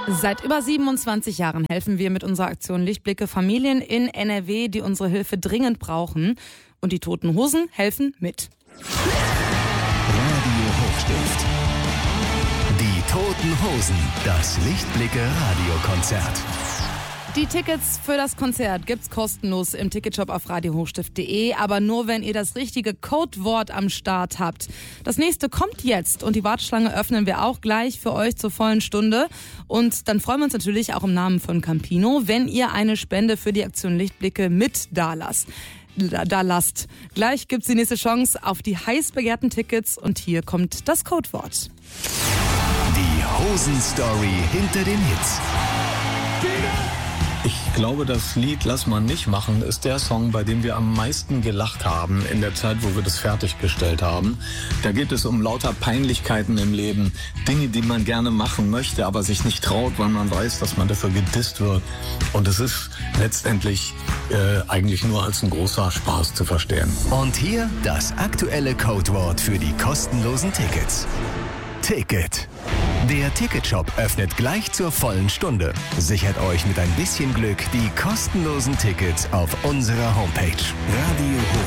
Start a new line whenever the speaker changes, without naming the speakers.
Seit über 27 Jahren helfen wir mit unserer Aktion Lichtblicke Familien in NRW, die unsere Hilfe dringend brauchen. Und die Toten Hosen helfen mit.
Radio Hochstift. Die Toten Hosen. Das Lichtblicke Radiokonzert.
Die Tickets für das Konzert gibt's kostenlos im Ticketshop auf radiohochstift.de, aber nur, wenn ihr das richtige Codewort am Start habt. Das nächste kommt jetzt und die Warteschlange öffnen wir auch gleich für euch zur vollen Stunde. Und dann freuen wir uns natürlich auch im Namen von Campino, wenn ihr eine Spende für die Aktion Lichtblicke mit da lasst. Gleich gibt's die nächste Chance auf die heiß begehrten Tickets und hier kommt das Codewort.
Die Hosen-Story hinter den Hits.
Ich glaube, das Lied Lass mal nicht machen ist der Song, bei dem wir am meisten gelacht haben in der Zeit, wo wir das fertiggestellt haben. Da geht es um lauter Peinlichkeiten im Leben, Dinge, die man gerne machen möchte, aber sich nicht traut, weil man weiß, dass man dafür gedisst wird. Und es ist letztendlich eigentlich nur als ein großer Spaß zu verstehen.
Und hier das aktuelle Codewort für die kostenlosen Tickets. Ticket. Der Ticketshop öffnet gleich zur vollen Stunde. Sichert euch mit ein bisschen Glück die kostenlosen Tickets auf unserer Homepage. Radio